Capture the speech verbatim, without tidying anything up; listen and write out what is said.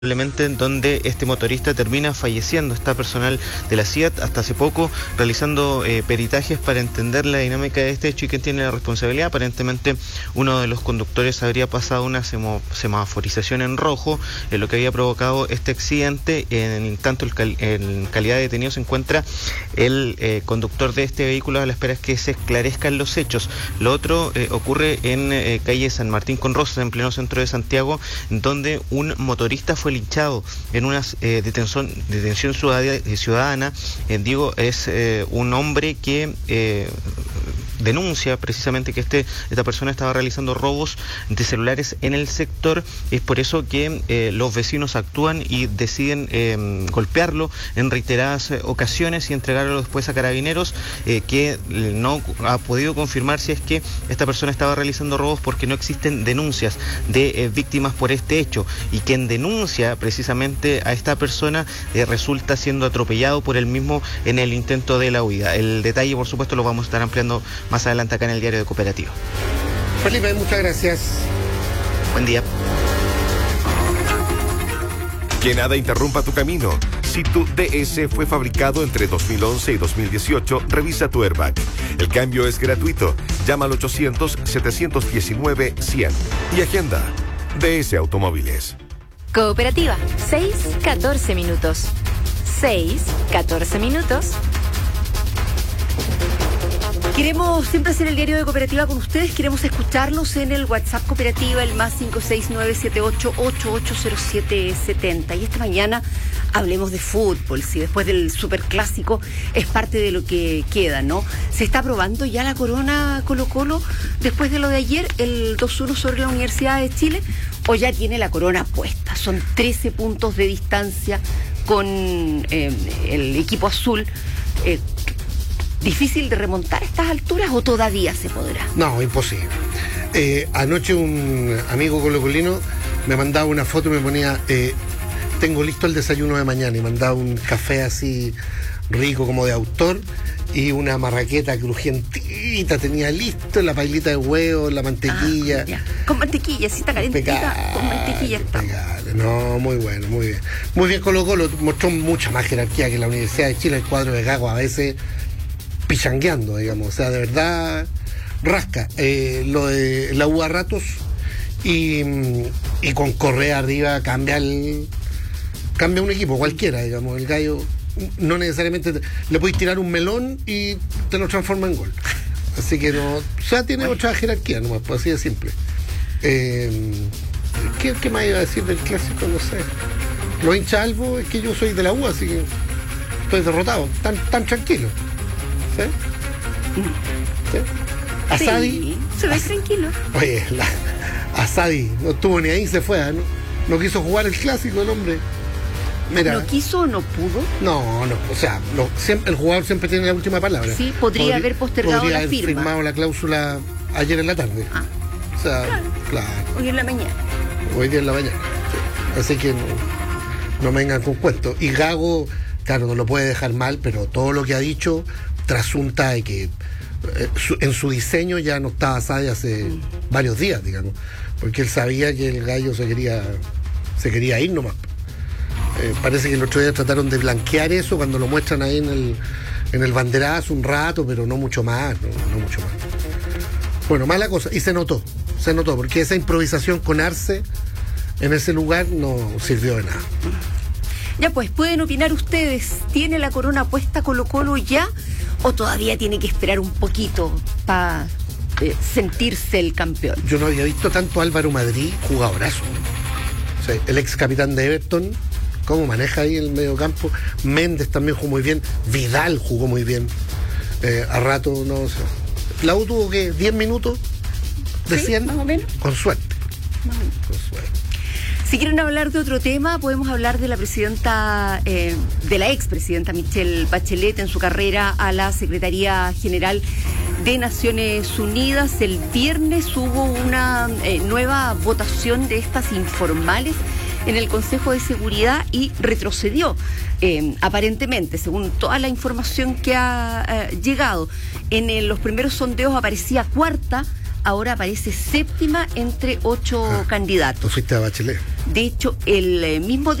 en donde este motorista termina falleciendo. Está personal de la C I A T hasta hace poco realizando eh, peritajes para entender la dinámica de este hecho y quién tiene la responsabilidad. Aparentemente uno de los conductores habría pasado una semo, semaforización en rojo, eh, lo que había provocado este accidente. En tanto el cal, en calidad de detenido se encuentra el eh, conductor de este vehículo, a la espera que se esclarezcan los hechos. Lo otro eh, ocurre en eh, calle San Martín con Rosas, en pleno centro de Santiago, donde un motorista fue linchado en una eh, detención, detención ciudadana. Eh, digo, es eh, un hombre que eh, denuncia precisamente que este esta persona estaba realizando robos de celulares en el sector. Es por eso que eh, los vecinos actúan y deciden eh, golpearlo en reiteradas eh, ocasiones y entregarlo después a Carabineros, eh, que no ha podido confirmar si es que esta persona estaba realizando robos, porque no existen denuncias de eh, víctimas por este hecho, y quien denuncia precisamente a esta persona eh, resulta siendo atropellado por él mismo en el intento de la huida. El detalle, por supuesto, lo vamos a estar ampliando más adelante acá en el Diario de Cooperativa. Felipe, muchas gracias. Buen día. Que nada interrumpa tu camino. Si tu D S fue fabricado entre dos mil once y dos mil dieciocho, revisa tu airbag. El cambio es gratuito. Llama al ochocientos, setecientos diecinueve, cien y agenda. D S Automóviles. Cooperativa, seis, catorce minutos. seis, catorce minutos. Queremos siempre hacer el Diario de Cooperativa con ustedes. Queremos escucharlos en el WhatsApp Cooperativa, el más cinco seis nueve siete ocho, ocho ocho cero siete siete cero. Y esta mañana hablemos de fútbol, si después del superclásico es parte de lo que queda, ¿no? Se está probando ya la corona Colo-Colo después de lo de ayer, el dos uno sobre la Universidad de Chile, o ya tiene la corona puesta. Son trece puntos de distancia con eh, el equipo azul. Eh, ¿Difícil de remontar a estas alturas o todavía se podrá? No, imposible. Eh, anoche un amigo colocolino me mandaba una foto y me ponía, eh, tengo listo el desayuno de mañana, y mandaba un café así rico como de autor y una marraqueta crujientita, tenía listo la pailita de huevo, la mantequilla. Ah, con mantequilla, si está calentita, con mantequilla está. No, muy bueno, muy bien. Muy bien Colo-Colo, mostró mucha más jerarquía que la Universidad de Chile. El cuadro de Gago a veces pichangueando, digamos, o sea, de verdad rasca. Eh, lo de la U a ratos y, y con Correa arriba cambia el cambia un equipo cualquiera, digamos. El Gallo no necesariamente te, le puedes tirar un melón y te lo transforma en gol, así que no, o sea, tiene bueno. Otra jerarquía nomás, pues así de simple. eh, ¿qué, ¿qué más iba a decir del clásico? No sé, lo hincha algo, es que yo soy de la U, así que estoy derrotado, tan, tan tranquilo. ¿Sí? ¿Sí? Asadi. Sí, se ve As... tranquilo. Oye, la... Asadi no estuvo ni ahí, se fue, ¿no? No quiso jugar el clásico, el hombre. Mira. ¿No quiso o no pudo? No, no, o sea, lo, siempre, el jugador siempre tiene la última palabra. Sí, podría Podri... haber postergado podría la haber firma. firmado la cláusula ayer en la tarde. Ah. O sea, claro. claro. Hoy en la mañana. Hoy día en la mañana. Sí. Así que no, no me vengan con cuentos. Y Gago, claro, no lo puede dejar mal, pero todo lo que ha dicho trasunta de que eh, su, en su diseño ya no estaba Asadi hace mm. varios días, digamos, porque él sabía que el Gallo se quería se quería ir nomás. Eh, parece que el otro día trataron de blanquear eso cuando lo muestran ahí en el en el banderazo un rato, pero no mucho más, no, no mucho más. Bueno, mala cosa, y se notó, se notó, porque esa improvisación con Arce en ese lugar no sirvió de nada. Ya pues, pueden opinar ustedes, ¿tiene la corona puesta Colo-Colo ya o todavía tiene que esperar un poquito para eh, sentirse el campeón? Yo no había visto tanto a Álvaro Madrid, jugadorazo. O sea, el ex capitán de Everton, cómo maneja ahí el medio campo. Méndez también jugó muy bien, Vidal jugó muy bien. Eh, a rato, no sé. La U tuvo que diez minutos de ¿Sí? cien, más o menos. Con suerte. Más o menos. Con suerte. Si quieren hablar de otro tema, podemos hablar de la presidenta, eh, de la expresidenta Michelle Bachelet en su carrera a la Secretaría General de Naciones Unidas. El viernes hubo una eh, nueva votación de estas informales en el Consejo de Seguridad y retrocedió, eh, aparentemente, según toda la información que ha eh, llegado. En eh, los primeros sondeos aparecía cuarta ahora aparece séptima entre ocho Ah, candidatos. Tú fuiste a Bachelet. De hecho, el eh, mismo